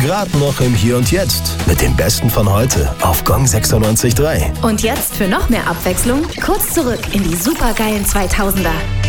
Gerade noch im Hier und Jetzt mit dem Besten von heute auf Gong 96.3. Und jetzt für noch mehr Abwechslung kurz zurück in die supergeilen 2000er.